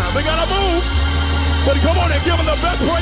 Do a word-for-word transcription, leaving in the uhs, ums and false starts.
We gotta move. But come on and give him the best praise.